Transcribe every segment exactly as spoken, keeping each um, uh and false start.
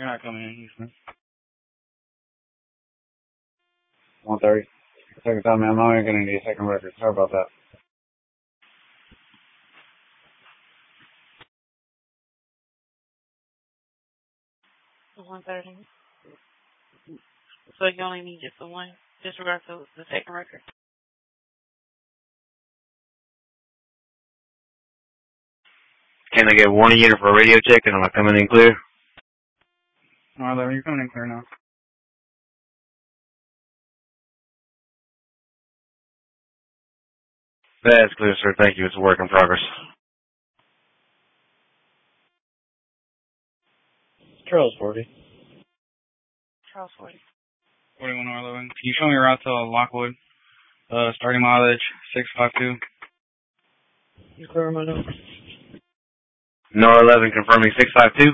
You're not coming in, Houston. one thirty. Second time, man. I'm not even going to need a second record. Sorry about that. one thirty. So you only need just the one, disregard to the second record. Can I get one unit for a radio check and am I coming in clear? No, eleven, you're coming in clear now. That's clear, sir. Thank you. It's a work in progress. Charles forty. Charles forty. forty-one R eleven. Can you show me a route to Lockwood? Uh, starting mileage six five two. You clear my number? No eleven confirming six five two.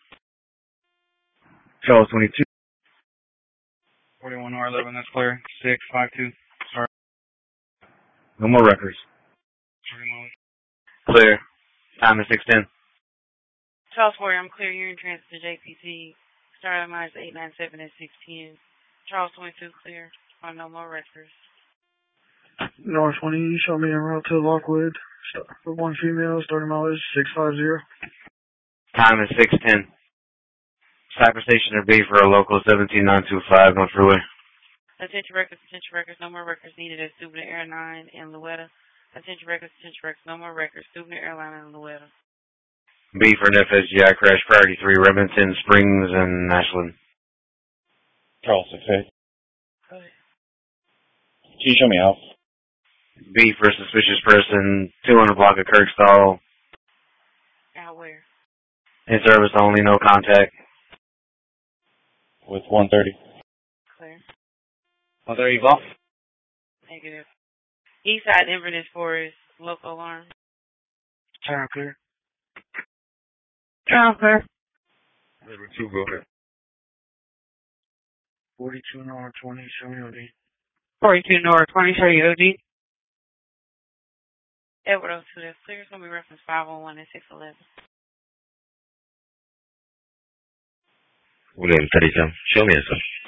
Charles twenty-two. forty-one R eleven, that's clear. six five two. Sorry. No more records. Starting mileage. Clear. Time is six ten. Charles forty, I'm clear. You're in transit to J P T. Starting mileage eight nine seven at six ten. Charles twenty-two, clear. On no more records. North twenty, you show me a route to Lockwood. For one female, starting mileage six five zero. Time is six ten. Cypress Station or B for a local seventeen nine two five on freeway. Attention records, attention records, no more records needed at Souvenir Airline in Louetta. Attention records, attention records, no more records, Souvenir Airline in Louetta. B for an F S G I crash, priority three, Remington, Springs, and Ashland. Charles six eight. Go ahead. Can you show me out? B for a suspicious person, two hundred block of Kirkstall. Out where? In service only, no contact. With one thirty. Clear. one thirty off. Negative. Eastside Inverness Forest, local alarm. Turn clear. Turn clear. Number two, go ahead. forty-two North twenty, show me O D. forty-two North twenty, show you O D. Edward oh two, that's clear. It's going to be reference five oh one and six eleven. William thirty-seven, show me a sir.